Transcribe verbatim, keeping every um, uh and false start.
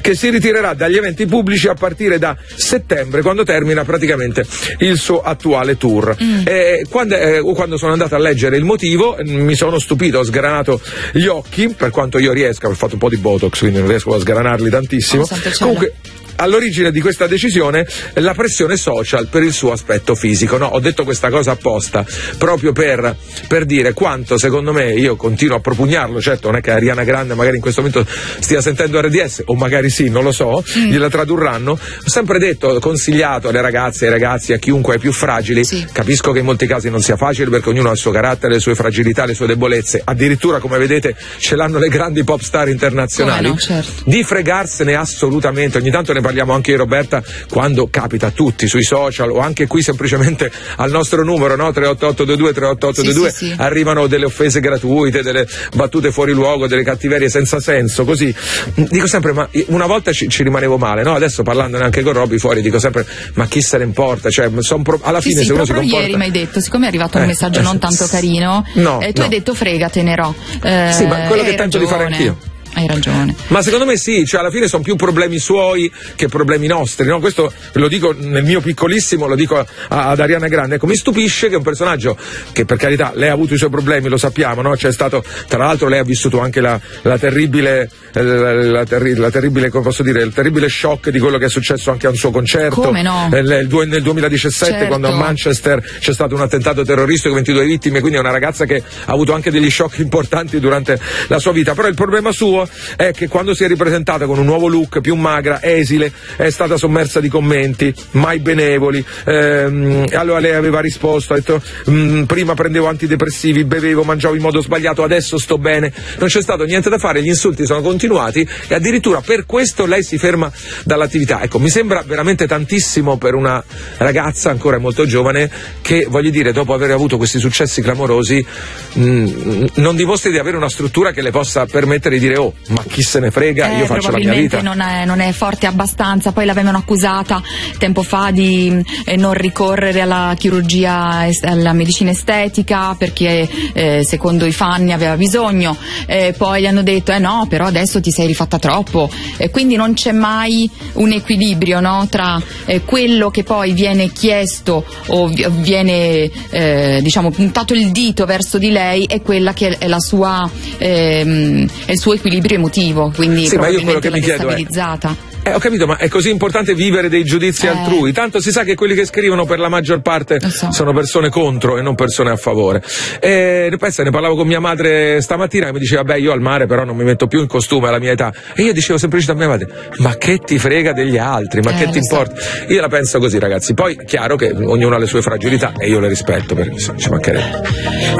che si ritirerà dagli eventi pubblici a partire da settembre, quando termina praticamente il suo attuale tour. Mm. Eh, quando, eh, quando sono andato a leggere il motivo mi sono stupito, ho sgranato gli occhi, per quanto io riesca, ho fatto un po' di botox quindi non riesco a sgranarli tantissimo. Oh, comunque all'origine di questa decisione la pressione social per il suo aspetto fisico, no? Ho detto questa cosa apposta proprio per, per dire quanto secondo me, io continuo a propugnarlo, certo non è che Ariana Grande magari in questo momento stia sentendo R D S, o magari sì, non lo so, mm. gliela tradurranno. Ho sempre detto, consigliato alle ragazze, ai ragazzi, a chiunque, ai più fragili, sì. Capisco che in molti casi non sia facile perché ognuno ha il suo carattere, le sue fragilità, le sue debolezze, addirittura come vedete ce l'hanno le grandi pop star internazionali, no, certo. Di fregarsene assolutamente. Ogni tanto ne parliamo anche io e Roberta quando capita a tutti sui social o anche qui semplicemente al nostro numero, no? tre otto otto due due tre otto otto due due, sì, sì, sì. Arrivano delle offese gratuite, delle battute fuori luogo, delle cattiverie senza senso, così dico sempre, ma una volta ci, ci rimanevo male, no? Adesso parlandone anche con Robby fuori dico sempre, ma chi se ne importa, cioè son pro- alla sì, fine sì, se uno si comporta. Ieri mi hai detto, siccome è arrivato un eh, messaggio eh, non tanto carino, no, eh, tu no. hai detto fregatene, no? Eh, sì, ma quello che tento ragione. di fare anch'io. Hai ragione. Ma secondo me sì, cioè alla fine sono più problemi suoi che problemi nostri, no? Questo lo dico nel mio piccolissimo, lo dico a, a, ad Ariana Grande. Ecco, mi stupisce che un personaggio che per carità lei ha avuto i suoi problemi, lo sappiamo, no? C'è stato, tra l'altro lei ha vissuto anche la, la terribile la, la, terri, la terribile, come posso dire, il terribile shock di quello che è successo anche a un suo concerto. Come no? Nel, nel duemiladiciassette, certo. Quando a Manchester c'è stato un attentato terroristico, ventidue vittime, quindi è una ragazza che ha avuto anche degli shock importanti durante la sua vita. Però il problema suo è che quando si è ripresentata con un nuovo look, più magra, esile, è stata sommersa di commenti mai benevoli. Ehm, allora lei aveva risposto, ha detto prima prendevo antidepressivi, bevevo, mangiavo in modo sbagliato, adesso sto bene. Non c'è stato niente da fare, gli insulti sono continuati e addirittura per questo lei si ferma dall'attività. Ecco, mi sembra veramente tantissimo per una ragazza ancora molto giovane che, voglio dire, dopo aver avuto questi successi clamorosi mh, non dimostri di avere una struttura che le possa permettere di dire oh, ma chi se ne frega, eh, io faccio la mia vita. Non è, non è forte abbastanza. Poi l'avevano accusata tempo fa di eh, non ricorrere alla chirurgia, alla medicina estetica perché eh, secondo i fan ne aveva bisogno, eh, poi gli hanno detto eh no, però adesso ti sei rifatta troppo, eh, quindi non c'è mai un equilibrio, no? Tra eh, quello che poi viene chiesto o viene eh, diciamo puntato il dito verso di lei e quella che è la sua ehm, è il suo equilibrio emotivo, quindi sì, ma io quello che l'ha mi chiedo destabilizzata. Eh, ho capito, ma è così importante vivere dei giudizi eh. altrui? Tanto si sa che quelli che scrivono per la maggior parte so. sono persone contro e non persone a favore. E pensa, ne parlavo con mia madre stamattina che mi diceva, beh, io al mare però non mi metto più in costume alla mia età. E io dicevo semplicemente a mia madre, ma che ti frega degli altri? Ma eh, che ti importa? So. Io la penso così, ragazzi. Poi, chiaro che ognuno ha le sue fragilità e io le rispetto, perché insomma, ci mancherebbe.